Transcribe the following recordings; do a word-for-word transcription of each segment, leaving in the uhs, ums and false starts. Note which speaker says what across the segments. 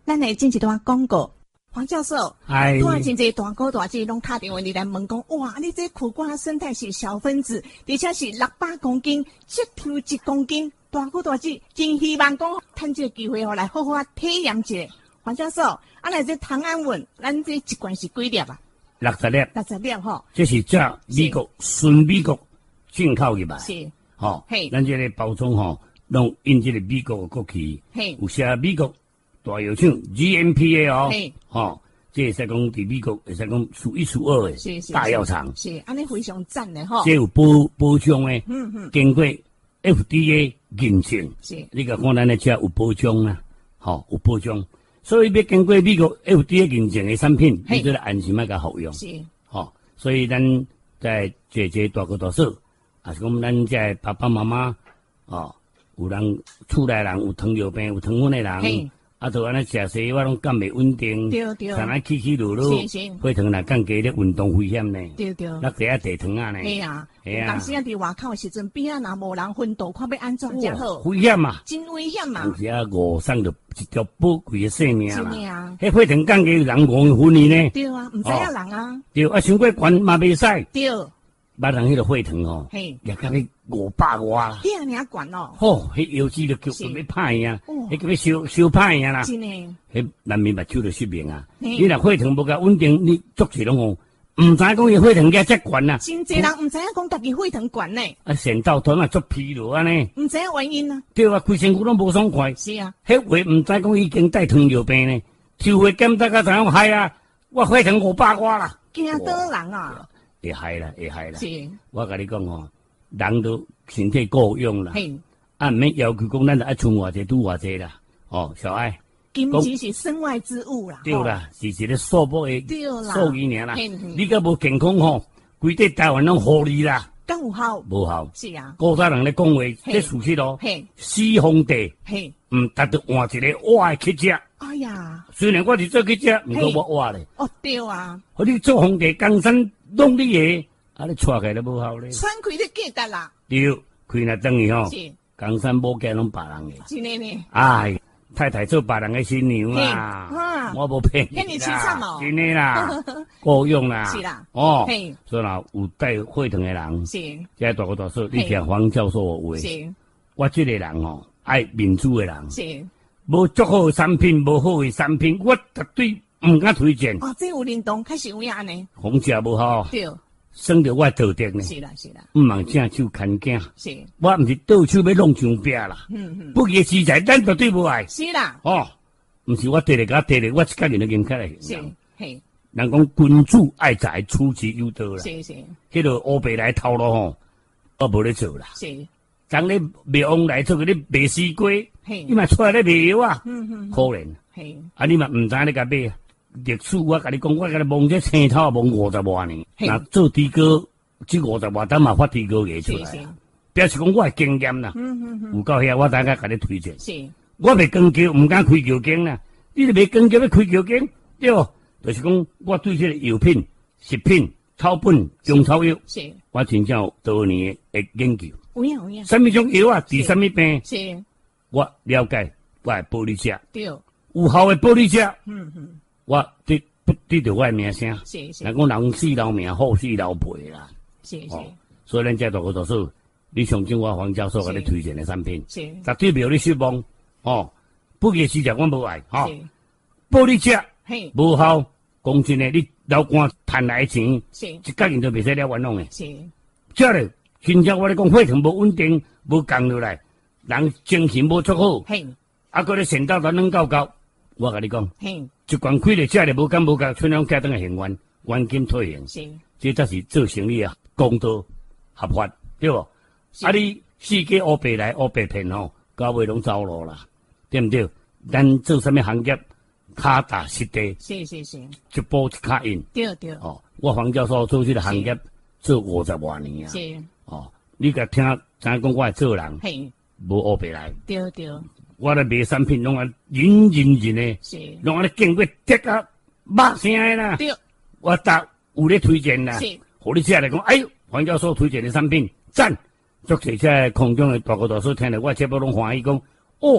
Speaker 1: 咱来进一段广告。黄教授，
Speaker 2: 哎，
Speaker 1: 拄啊真侪大哥大姐拢打电话你来问讲，哇，你这苦瓜生态是小分子，而且是六百公斤，一抽一公斤，大哥大姐真希望讲趁这个机会哦，来好好啊体验一下。黄教授，啊来这糖安稳，咱这一罐是几粒啊？
Speaker 2: 六十粒，
Speaker 1: 六十粒吼。
Speaker 2: 这是这美国纯美国进口入来，
Speaker 1: 是，
Speaker 2: 吼，
Speaker 1: 嘿，
Speaker 2: 咱这个包装吼，拢印这个美国的国旗，
Speaker 1: 嘿，
Speaker 2: 有写美国大药厂 G M P 的哦，
Speaker 1: 嘿，
Speaker 2: 吼，这会使讲伫美国会使讲数一数二的大药厂，
Speaker 1: 是，安尼非常赞的吼。
Speaker 2: 这有保保障的，
Speaker 1: 嗯嗯，
Speaker 2: 经过 F D A 认证，
Speaker 1: 是，
Speaker 2: 你个看咱的车有保障啊，吼，有保障。所以要经过美国 F D A 认证的产品，你就得安心买甲服用。
Speaker 1: 是，
Speaker 2: 吼，所以咱在这这大哥大嫂，也是讲咱这爸爸妈妈，哦，有人厝内人有糖尿病、有糖分的人，啊，就安尼食西药拢肝袂稳定，
Speaker 1: 对对，
Speaker 2: 常常起起落落，血糖来降低咧运动危险呢。
Speaker 1: 对对，
Speaker 2: 那第一地糖啊呢？
Speaker 1: 系啊，
Speaker 2: 系啊。
Speaker 1: 当时啊，伫外口的时阵，边啊若无人昏倒，看要安怎才好？
Speaker 2: 危险嘛，
Speaker 1: 真危险嘛。
Speaker 2: 当时啊，误伤着一条宝贵的性命啦。
Speaker 1: 真的啊，
Speaker 2: 迄血糖降低人误昏去呢。
Speaker 1: 对啊，唔知影人啊。
Speaker 2: 对啊，伤过悬嘛袂使。
Speaker 1: 对。
Speaker 2: 捌人迄个血糖吼，
Speaker 1: 嘿，
Speaker 2: 也甲你五百外啦。
Speaker 1: 遐尔悬哦。
Speaker 2: 吼，迄腰肌就叫特别歹呀，迄叫要烧烧歹呀啦。
Speaker 1: 真诶。
Speaker 2: 迄难免目睭就失明啊。你若血糖无甲稳定，你足侪拢哦，毋知讲伊血糖价遮悬啊。
Speaker 1: 真侪人毋知影讲家己血糖悬呢。
Speaker 2: 啊，神到团啊，足疲劳安尼。
Speaker 1: 毋知影原因啊。
Speaker 2: 对啊，规身躯拢无爽快。
Speaker 1: 是啊。
Speaker 2: 迄话毋知讲已經帶糖尿病呢，抽血檢查甲知影害啊，我血糖五百外啦。
Speaker 1: 驚倒人啊！
Speaker 2: 會害啦，會害啦。
Speaker 1: 是。
Speaker 2: 我甲你講吼，人都身體夠用啦。
Speaker 1: 嘿。
Speaker 2: 啊，毋免要求講咱就愛存偌濟拄偌濟啦。哦，小愛。
Speaker 1: 金錢是身外之物啦。
Speaker 2: 對啦，是一個數目的數字爾啦。你甲無健康吼，規個台灣攏互你啦。
Speaker 1: 敢有效？
Speaker 2: 無效。
Speaker 1: 是啊。
Speaker 2: 古早人咧講話，這事實咯。
Speaker 1: 嘿。
Speaker 2: 死皇帝。
Speaker 1: 嘿。
Speaker 2: 毋達到換一個我去食。
Speaker 1: 哎呀。
Speaker 2: 雖然我是做去食，毋過我活咧。
Speaker 1: 哦，對啊。
Speaker 2: 我你做皇帝，江山弄你嘢，啊你帶起來都無效咧。
Speaker 1: 喘開你價值啦。
Speaker 2: 對，開那等於吼。
Speaker 1: 是。
Speaker 2: 江山冇計攏別人嘅。
Speaker 1: 真誒呢。
Speaker 2: 哎，太太做別人嘅新娘啦。我無騙你啦。真誒啦。夠用啦。
Speaker 1: 是啦。
Speaker 2: 哦。所以啦，有帶血糖嘅人。
Speaker 1: 是。
Speaker 2: 即係大個大叔，你聽黃教授嘅話。
Speaker 1: 是。
Speaker 2: 我這個人吼，愛民主嘅人。
Speaker 1: 是。無
Speaker 2: 足好嘅產品，無好嘅產品，我絕對唔敢推薦。
Speaker 1: 哦，這有認同，確實有影呢。
Speaker 2: 紅食無好。
Speaker 1: 對。
Speaker 2: 省着我道德呢。
Speaker 1: 是啦，是啦。
Speaker 2: 毋通正手牽頸。
Speaker 1: 是。我
Speaker 2: 毋是倒手要弄上壁啦。
Speaker 1: 嗯嗯。
Speaker 2: 不義之財，咱絕對無愛。
Speaker 1: 是啦。
Speaker 2: 哦，毋是我地嚟甲地嚟，我一家人都認起來。
Speaker 1: 是。係。
Speaker 2: 人講君主愛財，取之有道啦。
Speaker 1: 是是。
Speaker 2: 迄個烏白來頭路吼，我無咧做啦。
Speaker 1: 是。當
Speaker 2: 你賣往來做嗰啲賣絲瓜。你嘛出來咧賣藥啊？嗯嗯，可憐。係啊，你嘛唔知你甲買啊？歷史我甲你講，我甲你摸這青頭摸五十萬年，嗱做豬哥，這五十萬等嘛發豬哥嘢出來啊！表示講我係經驗啦。嗯嗯嗯。有夠遐我等下甲你推薦。是。我賣光橋，唔敢開橋經啦。你賣光橋要開橋經，對不？就是講我對這個藥品、食品、草本、中草藥，是。我真正有多年嘅研究。有影有影。什麼種藥啊？治什麼病？是。我了解，我係保你食，對，有效嘅保你食，嗯嗯，我得不得着我嘅名聲，是是，人講人死留名，好死留皮啦，是是，所以咱這大個讀書，你上正我黃教授給你推薦嘅產品，是，絕對袂讓你失望，哦，不義之財我無愛，吼，保你食，嘿，無效，講真誒，你流汗賺來錢，是，一家人都袂使了冤枉誒，是，這咧，真正我咧講血糖無穩定，無降落來。人精神無足好，啊，嗰啲神道都能夠夠，我甲你講，一罐開嚟食嚟無敢無夠，春兩家等嘅行冤，冤金退現，是，這才是做生意啊，公道合法，對不？啊，你四界烏白來烏白騙吼，到尾攏走路啦，對唔對？咱做什麼行業，腳踏實地，是是是，一步一腳印，對對。哦，我黃教授做這個行業做五十多年啊，是，哦，你甲聽，知影講我係做人。無烏白來，對對，我咧賣產品攏啊認認真誒，是，攏啊咧經過鐵啊擘聲誒啦，對，我答有咧推薦啦，是，互你食來講，哎喲，黃教授推薦嘅產品讚，足儕只空中誒大個大叔聽了我節目攏歡喜講，哦，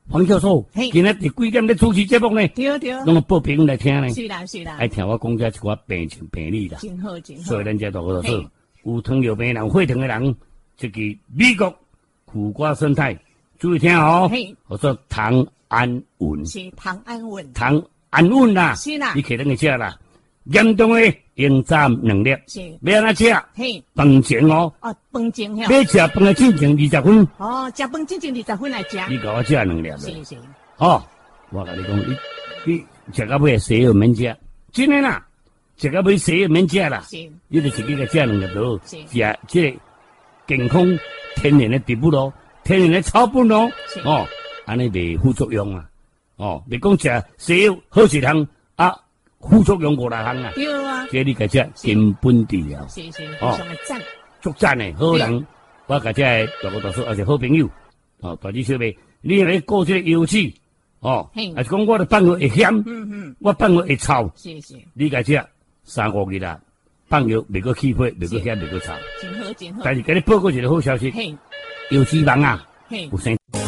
Speaker 2: 黄教授，今日伫几点咧主持节目呢？
Speaker 1: 对对，
Speaker 2: 拢报朋友来听呢。
Speaker 1: 是啦是啦，
Speaker 2: 爱听我讲遮一寡病情病理啦。
Speaker 1: 真好真好。
Speaker 2: 所以咱遮大个说，有糖尿病人、血糖的人，这个美国苦瓜生态，注意听哦。我说糖胺稳，
Speaker 1: 是糖胺稳，
Speaker 2: 糖胺稳啦，
Speaker 1: 是啦，
Speaker 2: 你可能会食啦。严重的应占能力，
Speaker 1: 是
Speaker 2: 要安怎食？
Speaker 1: 嘿，
Speaker 2: 饭前哦，
Speaker 1: 哦，饭前吼，
Speaker 2: 要食饭的进前二十分。
Speaker 1: 哦，食饭进前二十分来食。
Speaker 2: 你给我食两粒。
Speaker 1: 是是。
Speaker 2: 哦，我跟你讲，你你食到尾西药免食，真的啦，食到尾西药免食啦。
Speaker 1: 是。
Speaker 2: 你就自己个食两粒咯，
Speaker 1: 是。
Speaker 2: 食这个健康天然的植物咯，天然的草本咯。
Speaker 1: 是。
Speaker 2: 哦，安尼袂副作用啊。哦，别讲食西药好几项啊。副作用五六项啊，
Speaker 1: 对啊，
Speaker 2: 这你个只根本治疗，
Speaker 1: 是是，非常的赞，
Speaker 2: 足赞的好人，我个只大哥大叔也是好朋友，哦，大弟小妹，你来过这个油漆，哦，还是讲我的放药会咸，嗯嗯，我放药会臭，
Speaker 1: 是是，
Speaker 2: 你个只三五日啦，放药未过起火，未过咸，未过臭，
Speaker 1: 真好真好，
Speaker 2: 但是给你报告一个好消息，油漆房啊，有生。